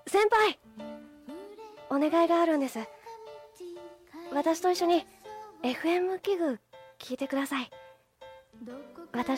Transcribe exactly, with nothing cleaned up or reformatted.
先輩、お願いがあるんです。私と一緒に エフエム 器具聞いてください。私